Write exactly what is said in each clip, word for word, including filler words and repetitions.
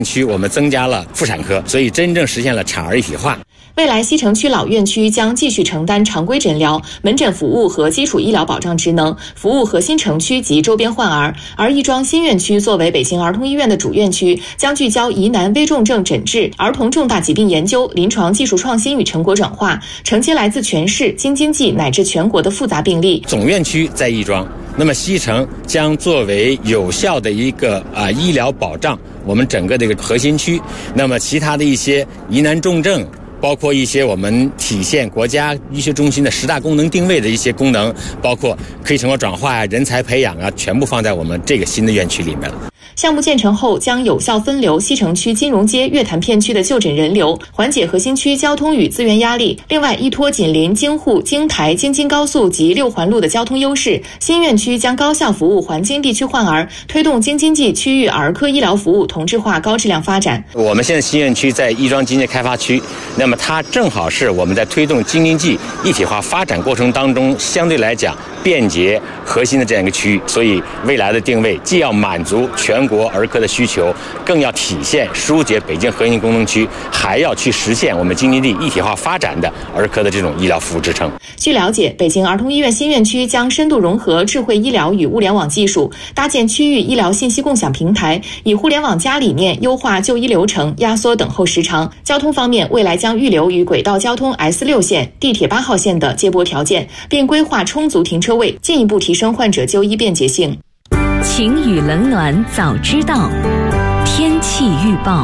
区我们增加了妇产科，所以真正实现了产儿一体化。 未来西城区老院区将继续承担常规诊疗、门诊服务和基础医疗保障职能，服务核心城区及周边患儿。而亦庄新院区作为北京儿童医院的主院区，将聚焦疑难危重症诊治、儿童重大疾病研究、临床技术创新与成果转化，承接来自全市、京津冀乃至全国的复杂病例。 总院区在亦庄，那么西城将作为有效的一个啊、呃、医疗保障我们整个的一个核心区，那么其他的一些疑难重症，包括一些我们体现国家医学中心的十大功能定位的一些功能，包括可以成果转化呀、人才培养啊，全部放在我们这个新的院区里面了。 项目建成后，将有效分流西城区金融街、月坛片区的就诊人流，缓解核心区交通与资源压力。另外，依托紧邻京沪、京台、京津高速及六环路的交通优势，新院区将高效服务环京地区患儿，推动京津冀区域儿科医疗服务同质化、高质量发展。 我们现在新院区在亦庄经济开发区，那么它正好是我们在推动京津冀一体化发展过程当中，相对来讲便捷核心的这样一个区域，所以未来的定位既要满足全国儿科的需求，更要体现疏解北京核心功能区，还要去实现我们京津冀一体化发展的儿科的这种医疗服务支撑。 据了解，北京儿童医院新院区将深度融合智慧医疗与物联网技术，搭建区域医疗信息共享平台，以互联网加理念优化就医流程，压缩等候时长。交通方面，未来将预留与轨道交通 S 六 线、地铁八号线的接驳条件，并规划充足停车位，进一步提升患者就医便捷性。 晴雨冷暖早知道，天气预报。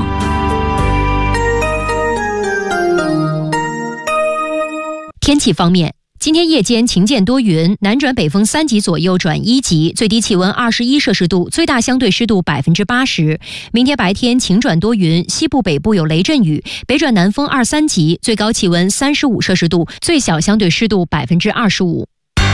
天气方面，今天夜间晴间多云，南转北风三级左右转一级，最低气温二十一摄氏度，最大相对湿度百分之八十。明天白天晴转多云，西部北部有雷阵雨，北转南风二三级，最高气温三十五摄氏度，最小相对湿度百分之二十五。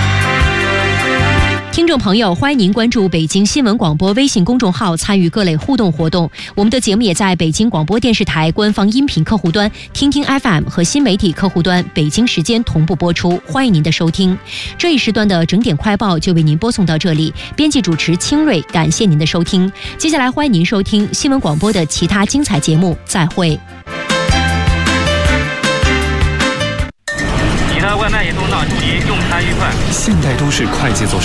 听众朋友，欢迎您关注北京新闻广播微信公众号，参与各类互动活动。我们的节目也在北京广播电视台官方音频客户端、听听 F M 和新媒体客户端北京时间同步播出，欢迎您的收听。这一时段的整点快报就为您播送到这里，编辑主持清瑞，感谢您的收听。接下来欢迎您收听新闻广播的其他精彩节目，再会。 你的外卖已送到，祝您用餐愉快。 现代都市快节奏